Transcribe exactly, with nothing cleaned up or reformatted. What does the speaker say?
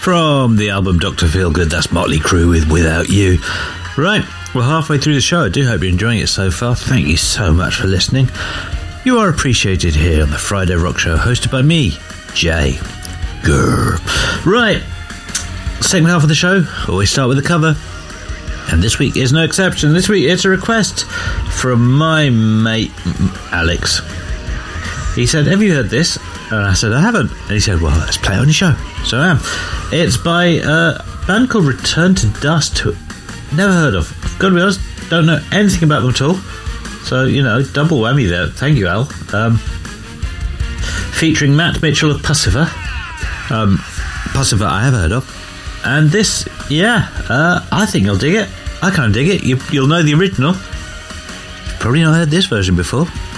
From the album Doctor Feelgood, that's Motley Crue with Without You. Right, we're halfway through the show. I do hope you're enjoying it so far. Thank you so much for listening. You are appreciated here on the Friday Rock Show, hosted by me, Jay. Grr. Right, second half of the show, always start with a cover. And this week is no exception. This week it's a request from my mate, Alex. He said, have you heard this? And I said, I haven't. And he said, well, let's play it on your show. So I am. It's by a band called Return to Dust, who never heard of. Gotta be honest, don't know anything about them at all. So, you know, double whammy there. Thank you, Al. Um, featuring Matt Mitchell of Pussifer. Um, Pussifer I have heard of. And this, yeah, uh, I think you'll dig it. I can't dig it. You, you'll know the original. You've probably not heard this version before.